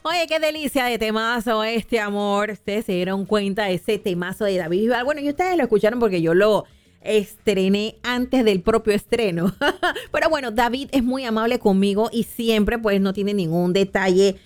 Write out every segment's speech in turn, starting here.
Oye, qué delicia de temazo este, amor. Ustedes se dieron cuenta de ese temazo de David Bisbal. Bueno, y ustedes lo escucharon porque yo lo estrené antes del propio estreno. Pero bueno, David es muy amable conmigo y siempre pues no tiene ningún detalle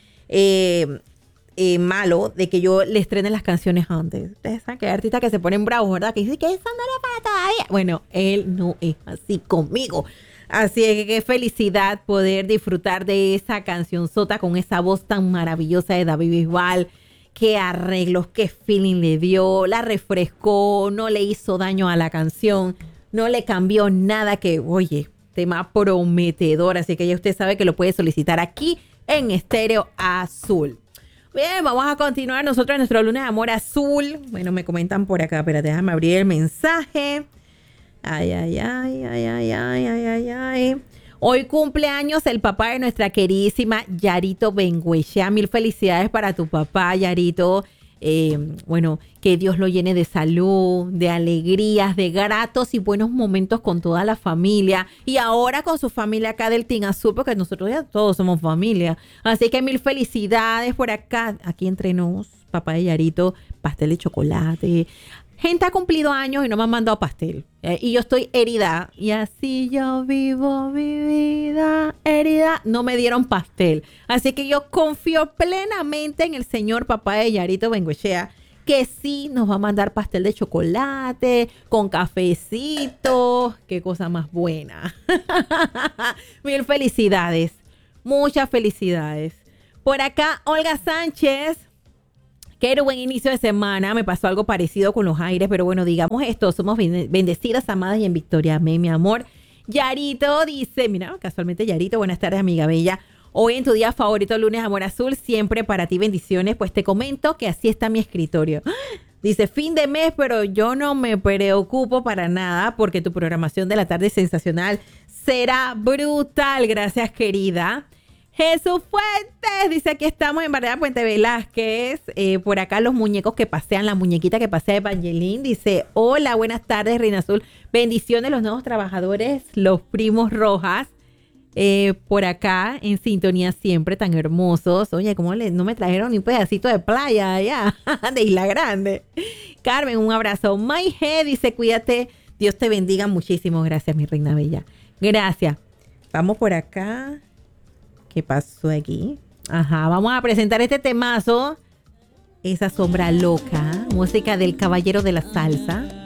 malo de que yo le estrene las canciones antes. Ustedes saben que hay artistas que se ponen bravos, ¿verdad? Que dicen que eso no era para todavía. Bueno, él no es así conmigo. Así es que qué felicidad poder disfrutar de esa canción sota con esa voz tan maravillosa de David Bisbal. Qué arreglos, qué feeling le dio, la refrescó, no le hizo daño a la canción, no le cambió nada que, oye, tema prometedor. Así que ya usted sabe que lo puede solicitar aquí en Estéreo Azul. Bien, vamos a continuar nosotros en nuestro lunes de amor azul. Bueno, me comentan por acá, espérate, déjame abrir el mensaje. Ay, ay, ay, ay, ay, ay, ay, ay, ay. Hoy cumpleaños el papá de nuestra queridísima Yarito Benguechea. Mil felicidades para tu papá, Yarito. Bueno, que Dios lo llene de salud, de alegrías, de gratos y buenos momentos con toda la familia. Y ahora con su familia acá del Team Azul, porque nosotros ya todos somos familia. Así que mil felicidades por acá. Aquí entre nos, papá de Yarito, pastel de chocolate. Gente ha cumplido años y no me han mandado pastel. Y yo estoy herida. Y así yo vivo mi vida herida. No me dieron pastel. Así que yo confío plenamente en el señor papá de Yarito Benguechea, que sí nos va a mandar pastel de chocolate, con cafecito. Qué cosa más buena. Mil felicidades. Muchas felicidades. Por acá, Olga Sánchez. Qué buen inicio de semana. Me pasó algo parecido con los aires, pero bueno, digamos esto. Somos bendecidas, amadas y en victoria. Amén, mi amor. Yarito dice, mira, casualmente Yarito, buenas tardes, amiga bella. Hoy en tu día favorito, lunes, amor azul, siempre para ti bendiciones. Pues te comento que así está mi escritorio. Dice, fin de mes, pero yo no me preocupo para nada porque tu programación de la tarde sensacional será brutal. Gracias, querida. Jesús Fuentes dice, aquí estamos en Barrera Puente Velázquez. Por acá los muñecos que pasean, la muñequita que pasea Evangeline. Dice, hola, buenas tardes, Reina Azul. Bendiciones los nuevos trabajadores, los primos Rojas. Por acá en sintonía siempre, tan hermosos. Oye, ¿cómo no me trajeron ni un pedacito de playa allá de Isla Grande? Carmen, un abrazo. May G dice, cuídate, Dios te bendiga muchísimo. Gracias, mi reina bella. Gracias. Vamos por acá. ¿Qué pasó aquí? Ajá, vamos a presentar este temazo. Esa sombra loca, música del caballero de la salsa.